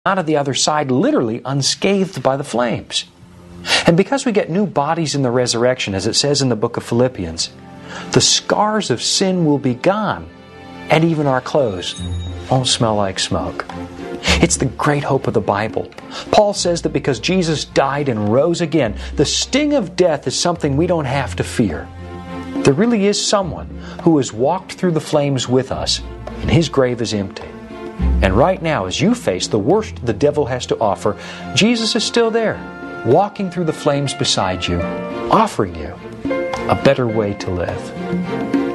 out of the other side literally unscathed by the flames. And because we get new bodies in the resurrection, as it says in the book of Philippians, the scars of sin will be gone, and even our clothes won't smell like smoke. It's the great hope of the Bible. Paul says that because Jesus died and rose again, the sting of death is something we don't have to fear. There really is someone who has walked through the flames with us, and his grave is empty. And right now, as you face the worst the devil has to offer, Jesus is still there, walking through the flames beside you, offering you a better way to live.